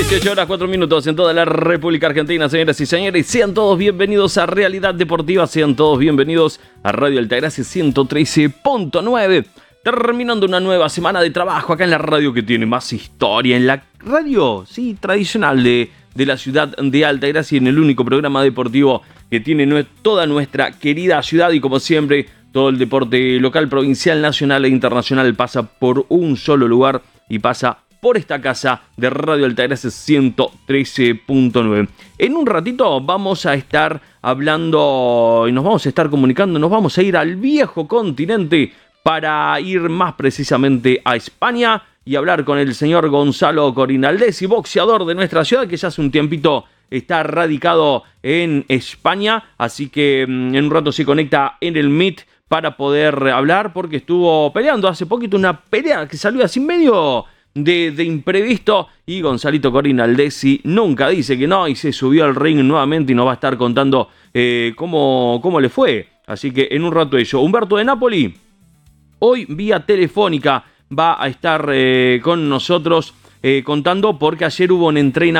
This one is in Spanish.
18 horas 4 minutos en toda la República Argentina, señoras y señores. Sean todos bienvenidos a Realidad Deportiva, sean todos bienvenidos a Radio Altagracia 113.9. Terminando una nueva semana de trabajo acá en la radio que tiene más historia, en la radio, sí, tradicional de la ciudad de Altagracia, en el único programa deportivo que tiene toda nuestra querida ciudad. Y como siempre, todo el deporte local, provincial, nacional e internacional pasa por un solo lugar y pasa por esta casa de Radio Altagracia 113.9. En un ratito vamos a estar hablando y nos vamos a estar comunicando, nos vamos a ir al viejo continente para ir más precisamente a España y hablar con el señor Gonzalo Corinaldesi, boxeador de nuestra ciudad, que ya hace un tiempito está radicado en España, así que en un rato se conecta en el Meet para poder hablar, porque estuvo peleando hace poquito una pelea que salió así medio de imprevisto, y Gonzalito Corinaldesi nunca dice que no, y se subió al ring nuevamente y nos va a estar contando cómo le fue. Así que en un rato eso. Humberto de Napoli, hoy vía telefónica, va a estar con nosotros contando, porque ayer hubo un entrenamiento